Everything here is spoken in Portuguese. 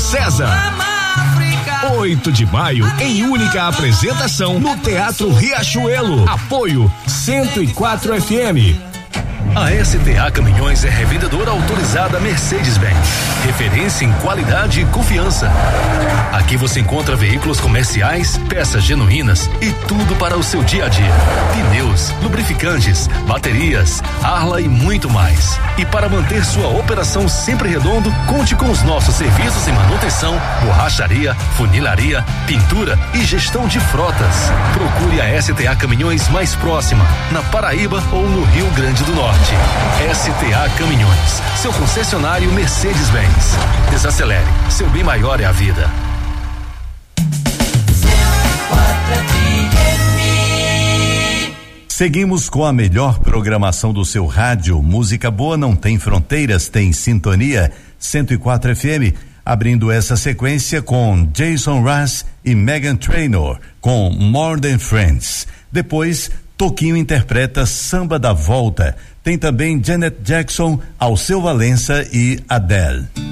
César. 8 de maio, em única apresentação no Teatro Riachuelo. Apoio 104 FM. A STA Caminhões é revendedora autorizada Mercedes-Benz, referência em qualidade e confiança. Aqui você encontra veículos comerciais, peças genuínas e tudo para o seu dia a dia. Pneus, lubrificantes, baterias, Arla e muito mais. E para manter sua operação sempre redondo, conte com os nossos serviços em manutenção, borracharia, funilaria, pintura e gestão de frotas. Procure a STA Caminhões mais próxima, na Paraíba ou no Rio Grande do Norte. STA Caminhões, seu concessionário Mercedes-Benz. Desacelere, seu bem maior é a vida. Seguimos com a melhor programação do seu rádio. Música boa não tem fronteiras, tem sintonia. 104 FM, abrindo essa sequência com Jason Mraz e Meghan Trainor com More Than Friends. Depois, Toquinho interpreta Samba da Volta. Tem também Janet Jackson, Alceu Valença e Adele.